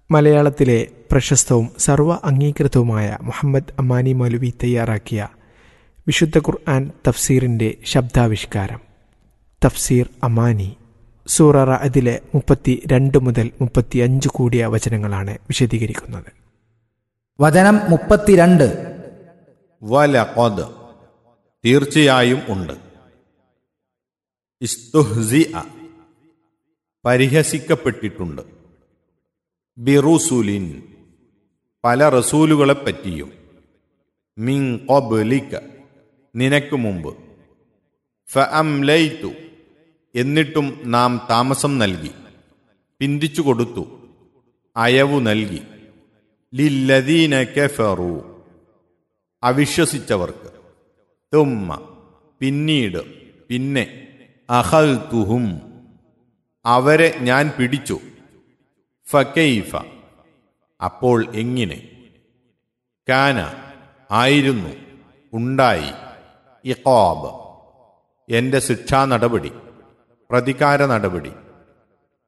മലയാളത്തിലെ പ്രശസ്തവും സർവ അംഗീകൃതവുമായ മുഹമ്മദ് അമാനി മൗലവി തയ്യാറാക്കിയ വിശുദ്ധ ഖുർആൻ തഫ്സീറിൻ്റെ ശബ്ദാവിഷ്കാരം. തഫ്സീർ അമാനി. സൂറ റഅദിലെ 32 മുതൽ 35 കൂടിയ വചനങ്ങളാണ് വിശദീകരിക്കുന്നത്. വചനം 32. വലഖദ്, തീർച്ചയായും ഉണ്ട്. ഇസ്തുഹ്സിഅ, പരിഹസിക്കപ്പെട്ടിട്ടുണ്ട്. ബിറുസുലിൻ, പല റസൂലുകളെപ്പറ്റിയും. മിൻ ഖബ്ലിക, നിനക്ക് മുമ്പ്. ഫഅംലൈതു, എന്നിട്ടും നാം താമസം നൽകി, പിന്തിച്ചു കൊടുത്തു, അയവു നൽകി. ലില്ലദീന കഫറു, അവിശ്വസിച്ചവർക്ക്. തുമ്മ, പിന്നീട്, പിന്നെ. അഖൽതുഹും, അവരെ ഞാൻ പിടിച്ചു. ഫകൈഫ, അപ്പോൾ എങ്ങനെ. കാന, ആയിരുന്നു, ഉണ്ടായി. ഇഖാബ്, എൻ്റെ ശിക്ഷാ നടപടി, പ്രതികാര നടപടി.